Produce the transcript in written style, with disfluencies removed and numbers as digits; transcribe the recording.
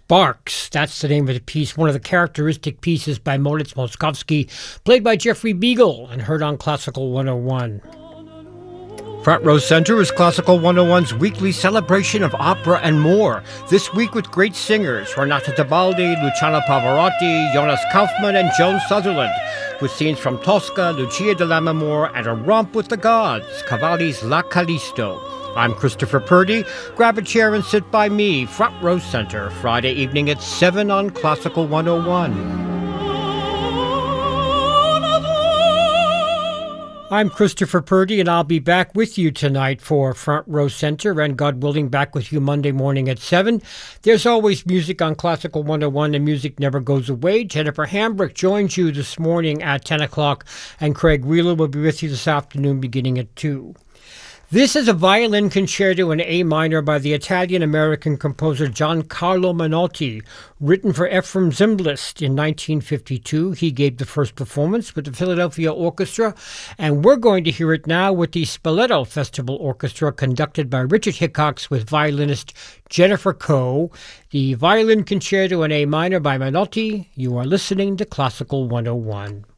Sparks, that's the name of the piece, one of the characteristic pieces by Moritz Moszkowski, played by Jeffrey Beagle and heard on Classical 101. Front Row Center is Classical 101's weekly celebration of opera and more. This week with great singers, Renata Tebaldi, Luciano Pavarotti, Jonas Kaufmann, and Joan Sutherland, with scenes from Tosca, Lucia di Lammermoor, and a romp with the gods, Cavalli's La Callisto. I'm Christopher Purdy. Grab a chair and sit by me, Front Row Center, Friday evening at 7 on Classical 101. I'm Christopher Purdy, and I'll be back with you tonight for Front Row Center, and God willing, back with you Monday morning at 7. There's always music on Classical 101, and music never goes away. Jennifer Hambrick joins you this morning at 10 o'clock, and Craig Wheeler will be with you this afternoon beginning at 2. This is a violin concerto in A minor by the Italian-American composer Giancarlo Menotti, written for Ephraim Zimbalist in 1952. He gave the first performance with the Philadelphia Orchestra, and we're going to hear it now with the Spoleto Festival Orchestra, conducted by Richard Hickox with violinist Jennifer Coe. The violin concerto in A minor by Menotti. You are listening to Classical 101.